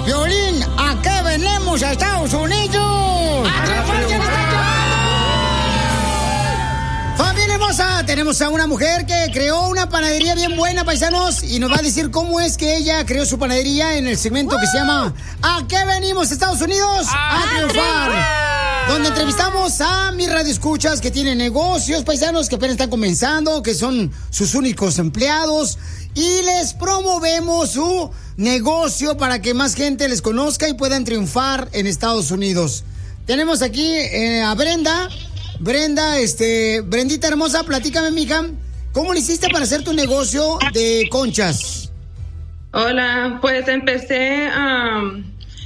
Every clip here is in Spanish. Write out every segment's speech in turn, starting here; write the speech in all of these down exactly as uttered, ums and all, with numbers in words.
Piolín, ¿a qué venimos a Estados Unidos? ¡A triunfar, ya nos están llevando! ¡Familia hermosa! Tenemos a una mujer que creó una panadería bien buena, paisanos, y nos va a decir cómo es que ella creó su panadería en el segmento ¡Uh! Que se llama ¿A qué venimos a Estados Unidos? ¡A, a triunfar! triunfar! Donde entrevistamos a mis radioescuchas que tienen negocios, paisanos, que apenas están comenzando, que son sus únicos empleados, y les promovemos su negocio para que más gente les conozca y puedan triunfar en Estados Unidos. Tenemos aquí eh, a Brenda. Brenda, este, Brendita hermosa, platícame, mija, ¿cómo le hiciste para hacer tu negocio de conchas? Hola, pues empecé, um,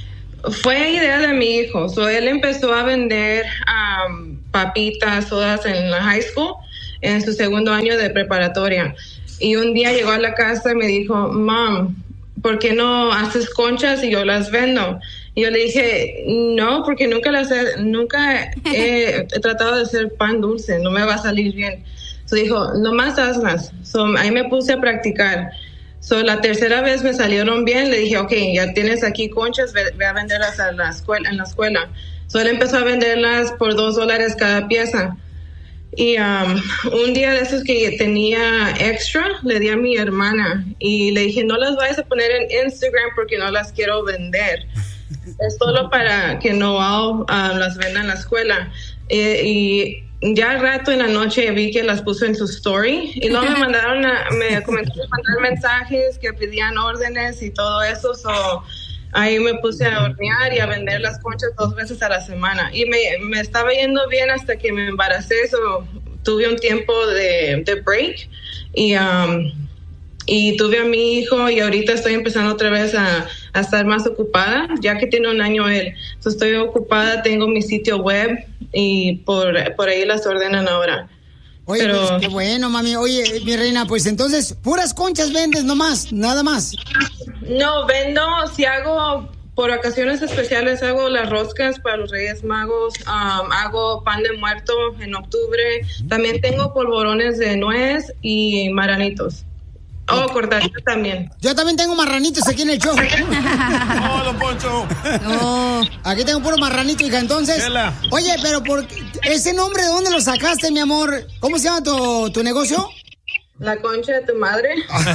fue idea de mi hijo. So, él empezó a vender um, papitas, sodas en la high school, en su segundo año de preparatoria. Y un día llegó a la casa y me dijo, Mom, ¿por qué no haces conchas y yo las vendo? Y yo le dije, no, porque nunca las he, nunca he, he tratado de hacer pan dulce, no me va a salir bien. So dijo, nomás hazlas. So ahí me puse a practicar. So la tercera vez me salieron bien, le dije, ok, ya tienes aquí conchas, ve, ve a venderlas a la escuela, en la escuela. So él empezó a venderlas por dos dólares cada pieza. Y um, un día de esos que tenía extra, le di a mi hermana y le dije, no las vayas a poner en Instagram porque no las quiero vender. Es solo para que Noel uh, las venda en la escuela. Eh, y ya al rato en la noche vi que las puso en su story y luego me mandaron, a, me comenzaron a mandar mensajes que pedían órdenes y todo eso. So, ahí me puse a hornear y a vender las conchas dos veces a la semana. Y me, me estaba yendo bien hasta que me embaracé. So, tuve un tiempo de, de break y, um, y tuve a mi hijo y ahorita estoy empezando otra vez a, a estar más ocupada, ya que tiene un año él. So, estoy ocupada, tengo mi sitio web y por, por ahí las ordenan ahora. Oye, pero pues, qué bueno, mami. Oye, mi reina, pues entonces, puras conchas vendes nomás, nada más. No, vendo, si hago, por ocasiones especiales, hago las roscas para los Reyes Magos, um, hago pan de muerto en octubre, también tengo polvorones de nuez y marranitos. Oh, cortaditos también. Yo también tengo marranitos aquí en el show. ¡Oh, don Poncho! No, aquí tengo puro marranito, hija, entonces. Chela. Oye, pero por ese nombre, ¿de dónde lo sacaste, mi amor? ¿Cómo se llama tu, tu negocio? La concha de tu madre.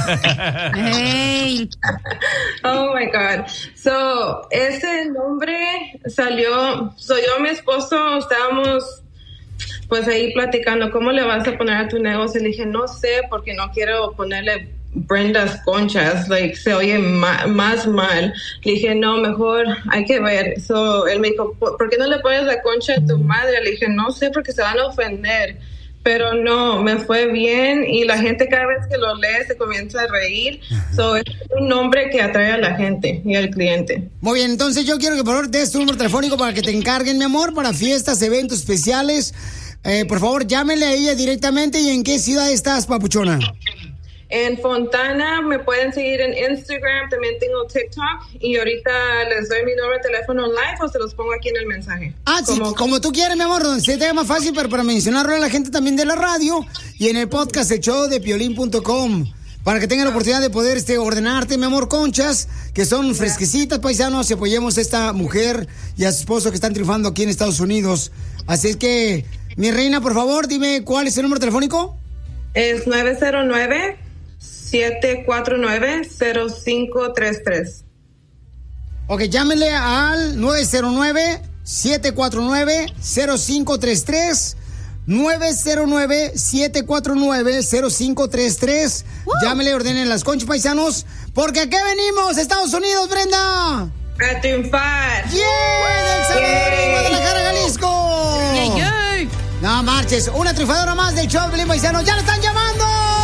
Hey. Oh my God. So, ese nombre salió. So, yo y mi esposo estábamos pues ahí platicando, ¿cómo le vas a poner a tu negocio? Le dije, no sé, porque no quiero ponerle Brenda's Conchas, like, se oye ma- más mal. Le dije, no, mejor hay que ver. So, él me dijo, ¿por qué no le pones la concha a tu madre? Le dije, no sé, porque se van a ofender. Pero no, me fue bien y la gente cada vez que lo lee se comienza a reír. So, es un nombre que atrae a la gente y al cliente. Muy bien, entonces yo quiero que por favor des tu número telefónico para que te encarguen, mi amor, para fiestas, eventos especiales. Eh, por favor, llámenle a ella directamente. ¿Y en qué ciudad estás, papuchona? En Fontana, me pueden seguir en Instagram, también tengo TikTok y ahorita les doy mi número de teléfono live o se los pongo aquí en el mensaje. Ah, como, sí, como tú quieres, mi amor, donde se te haga más fácil, pero para mencionarlo a la gente también de la radio y en el podcast el show de piolín punto com, para que tengan la oportunidad de poder este, ordenarte, mi amor, conchas, que son fresquecitas, paisanos, y apoyemos a esta mujer y a su esposo que están triunfando aquí en Estados Unidos. Así es que, mi reina, por favor, dime cuál es el número telefónico. Es nueve cero nueve, siete cuatro nueve, cero cinco tres tres. Ok, llámenle al nueve cero nueve, siete cuatro nueve, cero cinco tres tres. nueve cero nueve, siete cuatro nueve, cero cinco tres tres. Uh. Llámenle, ordenen las conchas, paisanos. Porque aquí venimos, Estados Unidos, Brenda. A triunfar. ¡Yeah! ¡Del Salvador y Guadalajara, Jalisco! ¡Yeah, yeah! No marches, una triunfadora más del show, Pelín, paisanos. ¡Ya lo están llamando!